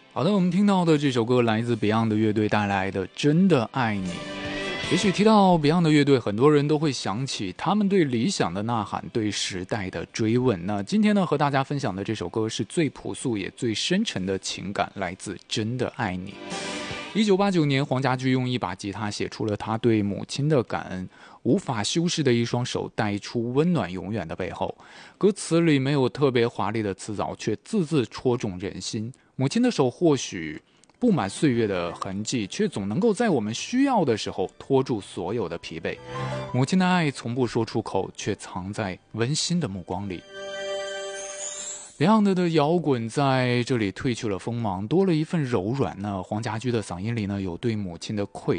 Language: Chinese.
好的，我们听到的这首歌来自 Beyond 的乐队带来的《真的爱你》。也许提到 Beyond 的乐队，很多人都会想起他们对理想的呐喊，对时代的追问。那今天呢，和大家分享的这首歌是最朴素也最深沉的情感，来自《真的爱你》。1989年，黄家驹用一把吉他写出了他对母亲的感恩，无法修饰的一双手带出温暖永远的背后。歌词里没有特别华丽的词藻，却字字戳中人心。母亲的手或许布满岁月的痕迹，却总能够在我们需要的时候拖住所有的疲惫。母亲的爱从不说出口，却藏在温馨的目光里。Beyond 的摇滚在这里褪去了锋芒，多了一份柔软呢。黄家驹的嗓音里呢，有对母亲的愧